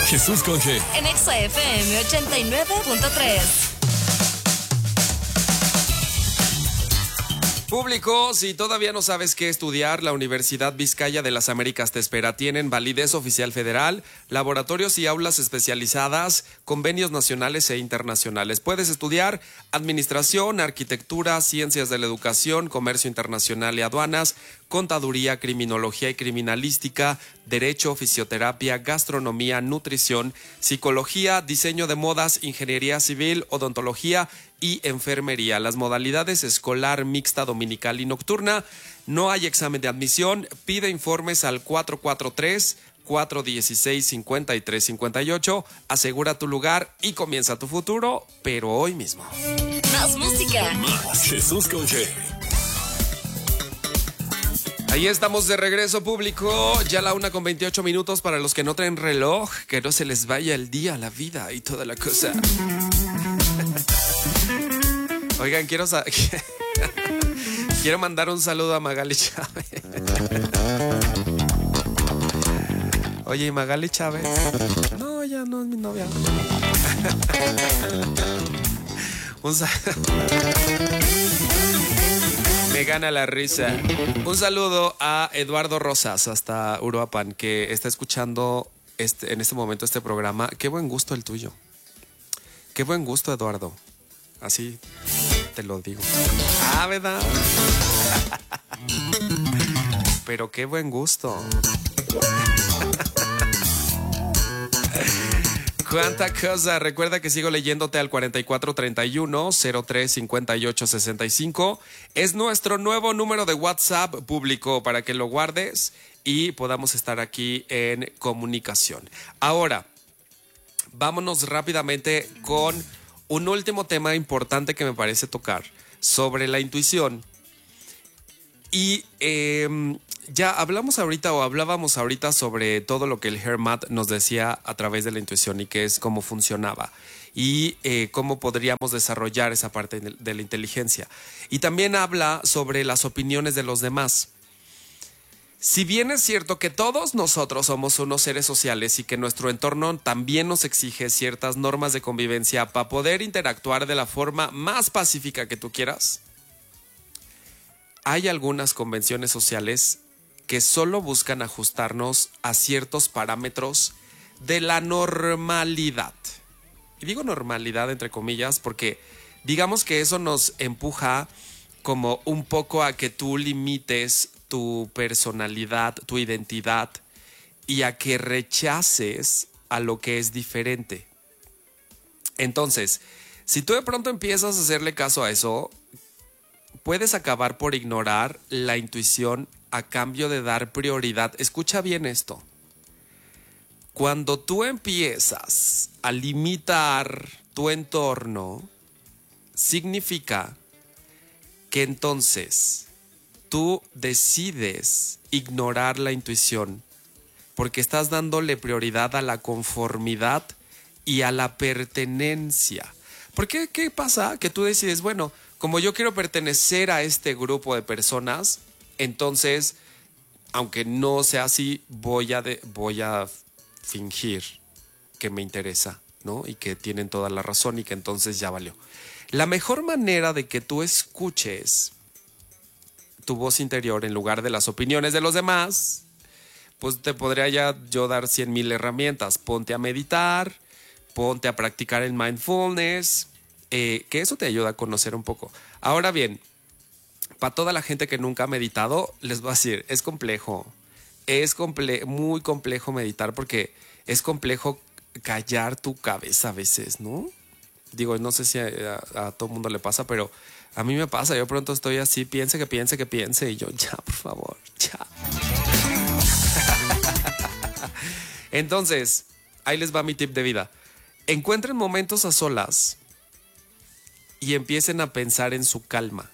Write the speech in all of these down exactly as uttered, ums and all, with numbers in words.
Jesús con G. En Exa F M ochenta y nueve punto tres. Público, si todavía no sabes qué estudiar, la Universidad Vizcaya de las Américas te espera. Tienen validez oficial federal, laboratorios y aulas especializadas, convenios nacionales e internacionales. Puedes estudiar administración, arquitectura, ciencias de la educación, comercio internacional y aduanas, contaduría, criminología y criminalística, derecho, fisioterapia, gastronomía, nutrición, psicología, diseño de modas, ingeniería civil, odontología y enfermería. Las modalidades escolar, mixta, dominical y nocturna. No hay examen de admisión. Pide informes al cuatro cuatro tres, cuatro uno seis, cinco tres cinco ocho. Asegura tu lugar y comienza tu futuro, pero hoy mismo. Más música. Más Jesús con G. Ahí estamos de regreso, público. Ya la una con veintiocho minutos para los que no traen reloj. Que no se les vaya el día, la vida y toda la cosa. Oigan, quiero sa- quiero mandar un saludo a Magali Chávez. Oye, Magali Chávez. No, ya no es mi novia. Un saludo. Me gana la risa. Un saludo a Eduardo Rosas hasta Uruapan, que está escuchando este, en este momento este programa. Qué buen gusto el tuyo. Qué buen gusto, Eduardo. Así te lo digo. Ah, ¿verdad? Pero qué buen gusto. Cuánta cosa. Recuerda que sigo leyéndote al cuarenta y cuatro treinta y uno, cero tres cincuenta y ocho sesenta y cinco. Es nuestro nuevo número de WhatsApp público para que lo guardes y podamos estar aquí en comunicación. Ahora, vámonos rápidamente con un último tema importante que me parece tocar sobre la intuición. Y eh, ya hablamos ahorita o hablábamos ahorita sobre todo lo que el Hermat nos decía a través de la intuición y qué es cómo funcionaba y eh, cómo podríamos desarrollar esa parte de la inteligencia. Y también habla sobre las opiniones de los demás. Si bien es cierto que todos nosotros somos unos seres sociales y que nuestro entorno también nos exige ciertas normas de convivencia para poder interactuar de la forma más pacífica que tú quieras, hay algunas convenciones sociales que solo buscan ajustarnos a ciertos parámetros de la normalidad. Y digo normalidad entre comillas porque digamos que eso nos empuja como un poco a que tú limites tu personalidad, tu identidad y a que rechaces a lo que es diferente. Entonces, si tú de pronto empiezas a hacerle caso a eso, puedes acabar por ignorar la intuición a cambio de dar prioridad. Escucha bien esto. Cuando tú empiezas a limitar tu entorno, significa que entonces tú decides ignorar la intuición porque estás dándole prioridad a la conformidad y a la pertenencia. ¿Por qué? ¿Qué pasa? Que tú decides, bueno, como yo quiero pertenecer a este grupo de personas, entonces, aunque no sea así, voy a, de, voy a fingir que me interesa, ¿no? Y que tienen toda la razón y que entonces ya valió. La mejor manera de que tú escuches tu voz interior en lugar de las opiniones de los demás, pues te podría ya yo dar cien mil herramientas. Ponte a meditar, ponte a practicar el mindfulness, eh, que eso te ayuda a conocer un poco. Ahora bien, para toda la gente que nunca ha meditado, les voy a decir, es complejo. Es comple- muy complejo meditar porque es complejo callar tu cabeza a veces, ¿no? Digo, no sé si a, a, a todo mundo le pasa, pero a mí me pasa. Yo pronto estoy así, piense que piense que piense y yo, ya, por favor, ya. Entonces, ahí les va mi tip de vida. Encuentren momentos a solas y empiecen a pensar en su calma.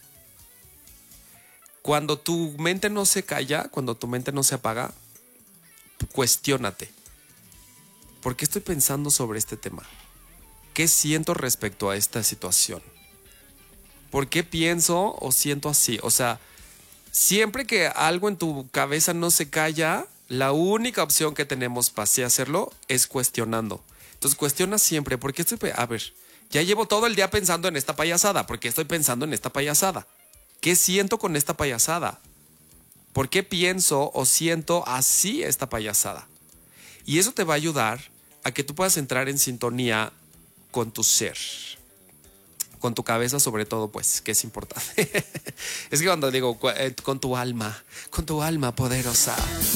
Cuando tu mente no se calla, cuando tu mente no se apaga, cuestiónate. ¿Por qué estoy pensando sobre este tema? ¿Qué siento respecto a esta situación? ¿Por qué pienso o siento así? O sea, siempre que algo en tu cabeza no se calla, La única opción que tenemos para así hacerlo es cuestionando. Entonces cuestiona siempre, ¿por qué estoy... pe- A ver, ya llevo todo el día pensando en esta payasada. ¿Por qué estoy pensando en esta payasada? ¿Qué siento con esta payasada? ¿Por qué pienso o siento así esta payasada? Y eso te va a ayudar a que tú puedas entrar en sintonía con tu ser. Con tu cabeza sobre todo, pues, que es importante. Es que cuando digo cu- eh, con tu alma, con tu alma poderosa.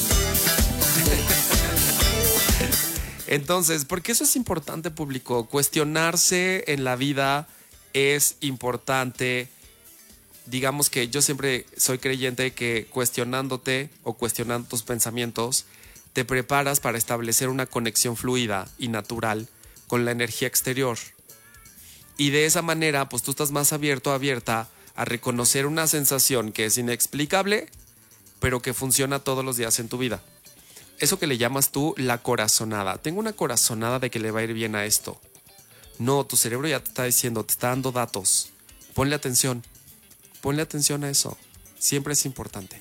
Entonces, ¿por qué eso es importante, público? Cuestionarse en la vida es importante. Digamos que yo siempre soy creyente que cuestionándote o cuestionando tus pensamientos, te preparas para establecer una conexión fluida y natural con la energía exterior. Y de esa manera, pues tú estás más abierto, abierta a reconocer una sensación que es inexplicable, pero que funciona todos los días en tu vida. Eso que le llamas tú la corazonada. Tengo una corazonada de que le va a ir bien a esto. No, tu cerebro ya te está diciendo, te está dando datos. Ponle atención. Ponle atención a eso. Siempre es importante.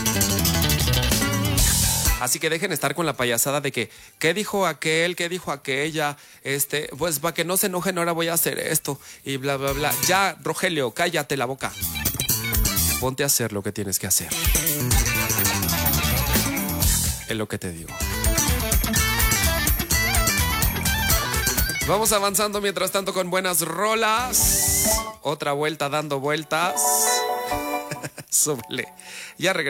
Así que dejen estar con la payasada de que, ¿qué dijo aquel? ¿Qué dijo aquella? Este, pues para que no se enojen, ahora voy a hacer esto. Y bla, bla, bla. Ya, Rogelio, cállate la boca. Ponte a hacer lo que tienes que hacer. Es lo que te digo. Vamos avanzando mientras tanto con buenas rolas. Otra vuelta dando vueltas. Súbele. Ya regresamos.